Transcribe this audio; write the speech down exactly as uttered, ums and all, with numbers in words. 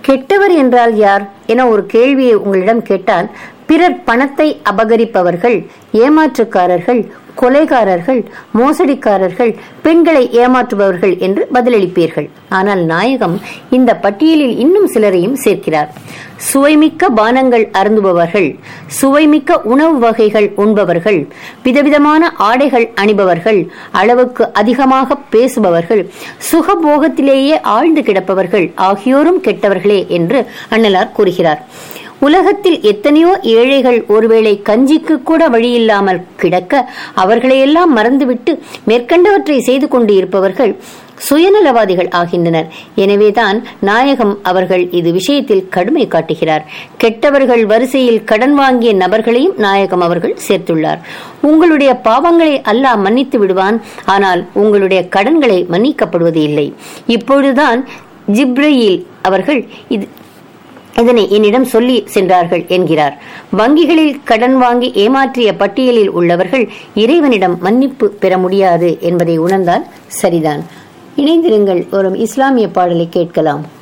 கெட்டவர் என்றால் யார் என ஒரு கேள்வியை உங்களிடம் கேட்டால், பிறர் பணத்தை அபகரிப்பவர்கள், ஏமாற்றுக்காரர்கள், கொலைகாரர்கள், மோசடிக்காரர்கள், பெண்களை ஏமாற்றுபவர்கள் என்று பதிலளிப்பீர்கள். ஆனால் நாயகம் இந்த பட்டியலில் இன்னும் சிலரையும் சேர்க்கிறார். சுவைமிக்க பானங்கள் அருந்துபவர்கள், சுவைமிக்க உணவு வகைகள் உண்பவர்கள், விதவிதமான ஆடைகள் அணிபவர்கள், அளவுக்கு அதிகமாக பேசுபவர்கள், சுகபோகத்திலேயே ஆழ்ந்து கிடப்பவர்கள் ஆகியோரும் கெட்டவர்களே என்று அண்ணலார் கூறுகிறார். உலகத்தில் எத்தனையோ ஏழைகள் ஒருவேளை கஞ்சிக்கு கூட வழியில்லாமல் கிடக்க அவர்களையெல்லாம் மறந்துவிட்டு மேற்கண்டவற்றை செய்து கொண்டு இருப்பவர்கள் சுயநலவாதிகள் ஆகின்றனர். எனவேதான் நாயகம் அவர்கள் இது விஷயத்தில் கடுமை காட்டுகிறார். கெட்டவர்கள் வரிசையில் கடன் வாங்கிய நபர்களையும் நாயகம் அவர்கள் சேர்த்துள்ளார். உங்களுடைய பாவங்களை அல்லாஹ் மன்னித்து விடுவான், ஆனால் உங்களுடைய கடன்களை மன்னிக்கப்படுவது இல்லை. இப்பொழுதுதான் ஜிப்ரீல் அவர்கள் இது இதனை என்னிடம் சொல்லி சென்றார்கள் என்கிறார். வங்கிகளில் கடன் வாங்கி ஏமாற்றிய பட்டியலில் உள்ளவர்கள் இறைவனிடம் மன்னிப்பு பெற முடியாது என்பதை உணர்ந்தால் சரிதான். இணைந்திருங்கள், ஒரு இஸ்லாமிய பாடலை கேட்கலாம்.